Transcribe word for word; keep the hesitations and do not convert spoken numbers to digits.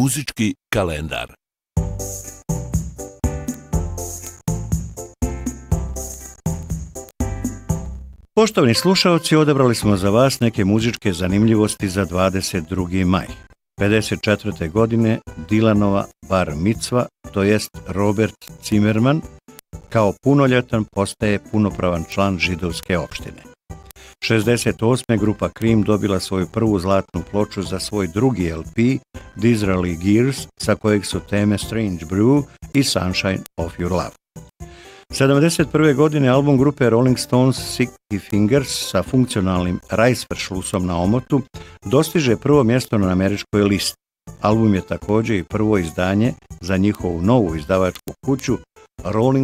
Muzički kalendar. Poštovani slušaoci, odabrali smo za vas neke muzičke zanimljivosti za dvadeset drugi maj. pedeset četvrte godine Dylanova bar micva, to jest Robert Zimmerman, kao punoljetan postaje punopravan član židovske opštine. šezdeset osme grupa Cream dobila svoju prvu zlatnu ploču za svoj drugi L P, Disraeli Gears, sa kojeg su teme Strange Brew i Sunshine of Your Love. sedamdeset prve godine album grupe Rolling Stones Sticky Fingers sa funkcionalnim Reißverschlussom na omotu dostiže prvo mjesto na američkoj listi. Album je također i prvo izdanje za njihovu novu izdavačku kuću Rolling